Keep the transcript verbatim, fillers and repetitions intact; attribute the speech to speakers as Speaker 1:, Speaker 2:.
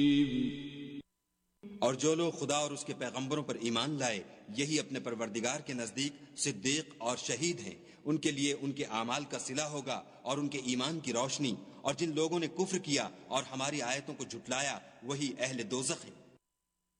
Speaker 1: और जो लोग खुदा और उसके पैगंबरों पर ईमान लाए, यही अपने परवरदिगार के नजदीक सिद्दीक और शहीद हैं। उनके लिए उनके आमाल का सिला होगा और उनके ईमान की रोशनी। और जिन लोगों ने कुफ्र किया और हमारी आयतों को झुटलाया, वही अहले दोज़ख है।